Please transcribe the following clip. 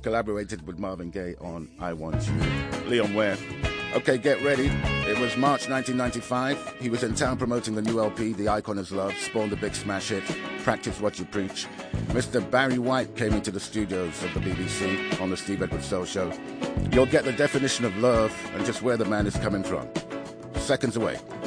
collaborated with Marvin Gaye on I Want You. Leon Ware. Okay, get ready. It was March 1995. He was in town promoting the new LP, The Icon Is Love, spawned the big smash hit, Practice What You Preach. Mr. Barry White came into the studios of the BBC on the Steve Edwards Soul Show. You'll get the definition of love and just where the man is coming from. Seconds away.